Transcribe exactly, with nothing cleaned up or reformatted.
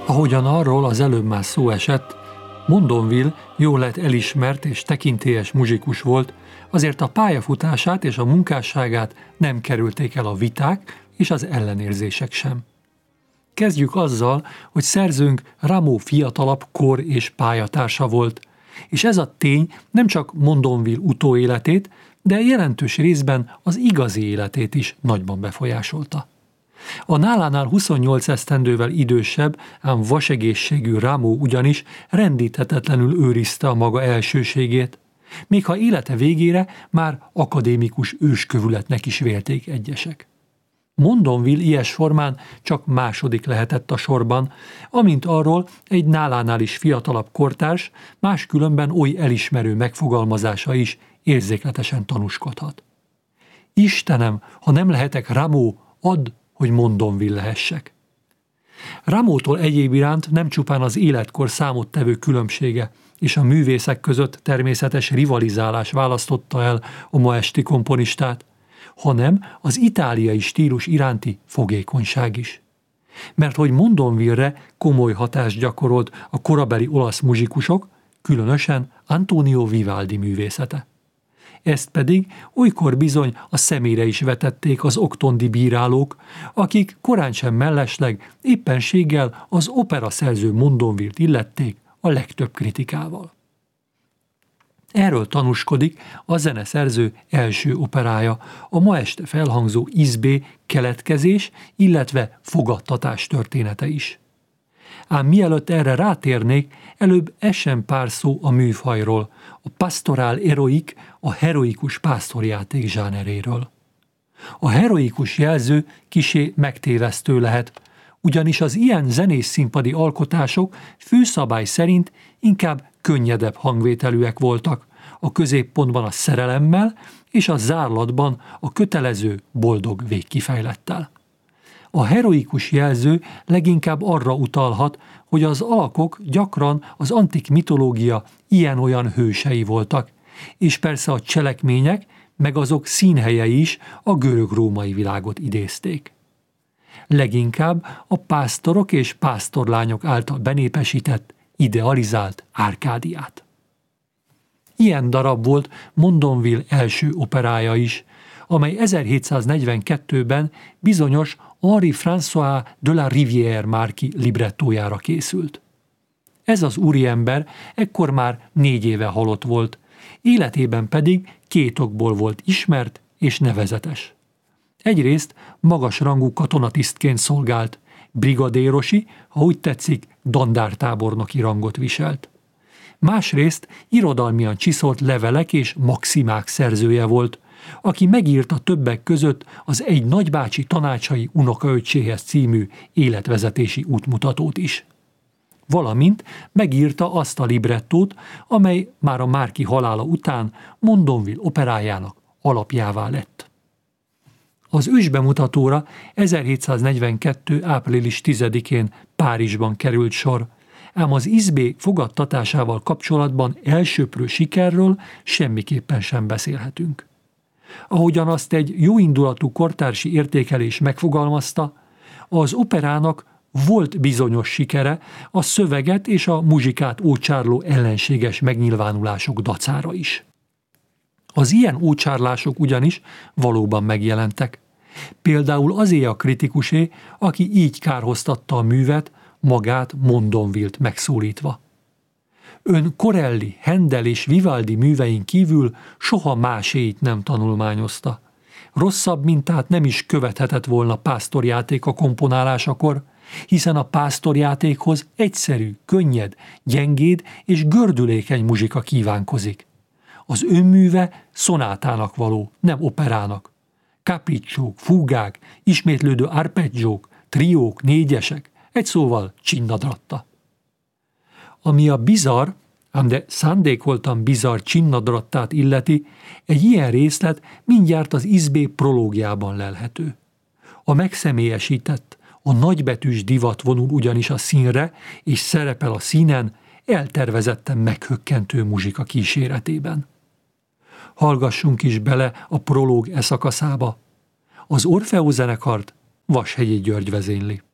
Ahogyan arról az előbb már szó esett, Mondonville jól lett elismert és tekintélyes muzsikus volt, azért a pályafutását és a munkásságát nem kerülték el a viták és az ellenérzések sem. Kezdjük azzal, hogy szerzőnk Rameau fiatalabb kor- és pályatársa volt, és ez a tény nem csak Mondonville utóéletét, de jelentős részben az igazi életét is nagyban befolyásolta. A nálánál huszonnyolc esztendővel idősebb, ám vasegészségű Rameau ugyanis rendíthetetlenül őrizte a maga elsőségét, még ha élete végére már akadémikus őskövületnek is vélték egyesek. Mondonville ilyes formán csak második lehetett a sorban, amint arról egy nálánál is fiatalabb kortárs, máskülönben oly elismerő megfogalmazása is érzékletesen tanúskodhat. Istenem, ha nem lehetek Rameau, add, hogy Mondonville lehessek. Rameautól egyéb iránt nem csupán az életkor számottevő különbsége és a művészek között természetes rivalizálás választotta el a ma esti komponistát, hanem az itáliai stílus iránti fogékonyság is. Mert hogy Mondonville-re komoly hatást gyakorolt a korabeli olasz muzsikusok, különösen Antonio Vivaldi művészete. Ezt pedig olykor bizony a szemére is vetették az oktondi bírálók, akik korán sem mellesleg éppenséggel az operaszerző Mondonville-t illették a legtöbb kritikával. Erről tanúskodik a zeneszerző első operája, a ma este felhangzó Izbé keletkezés, illetve fogadtatás története is. Ám mielőtt erre rátérnék, előbb essen pár szó a műfajról, a pastoral heroique, a heroikus pásztorjáték zsáneréről. A heroikus jelző kissé megtévesztő lehet, ugyanis az ilyen zenés színpadi alkotások főszabály szerint inkább könnyedebb hangvételűek voltak, a középpontban a szerelemmel és a zárlatban a kötelező boldog végkifejlettel. A heroikus jelző leginkább arra utalhat, hogy az alakok gyakran az antik mitológia ilyen-olyan hősei voltak, és persze a cselekmények, meg azok színhelyei is a görög-római világot idézték. Leginkább a pásztorok és pásztorlányok által benépesített, idealizált Árkádiát. Ilyen darab volt Mondonville első operája is, amely ezerhétszáznegyvenkettőben bizonyos Henri François de la Rivière márki librettójára készült. Ez az úriember ekkor már négy éve halott volt, életében pedig két okból volt ismert és nevezetes. Egyrészt magas rangú katonatisztként szolgált, brigadérosi, ha úgy tetszik, dandártábornoki rangot viselt. Másrészt irodalmian csiszolt levelek és maximák szerzője volt, aki megírta többek között az Egy nagybácsi tanácsai unokaöccséhez című életvezetési útmutatót is. Valamint megírta azt a librettót, amely már a márki halála után Mondonville operájának alapjává lett. Az ősbemutatóra ezerhétszáznegyvenkettő április tizedikén Párizsban került sor, ám az Izbé fogadtatásával kapcsolatban elsöprő sikerről semmiképpen sem beszélhetünk. Ahogyan azt egy jóindulatú kortársi értékelés megfogalmazta, az operának volt bizonyos sikere a szöveget és a muzsikát ócsárló ellenséges megnyilvánulások dacára is. Az ilyen ócsárlások ugyanis valóban megjelentek. Például azé a kritikusé, aki így kárhoztatta a művet, magát Mondonville-t megszólítva. Ön Corelli, Handel és Vivaldi művein kívül soha máséit nem tanulmányozta. Rosszabb mintát nem is követhetett volna pásztorjáték a komponálásakor, hiszen a pásztorjátékhoz egyszerű, könnyed, gyengéd és gördülékeny muzsika kívánkozik. Az önműve szonátának való, nem operának. Capricciók, fúgák, ismétlődő arpeggiók, triók, négyesek, egy szóval csinnadratta. Ami a bizarr, ám de szándékoltan bizarr csinnadrattát illeti, egy ilyen részlet mindjárt az Izbé prológiában lelhető. A megszemélyesített, a nagybetűs divat vonul ugyanis a színre, és szerepel a színen eltervezetten meghökkentő muzsika kíséretében. Hallgassunk is bele a prológ e szakaszába. Az Orfeó zenekart Vashegyi György vezényli.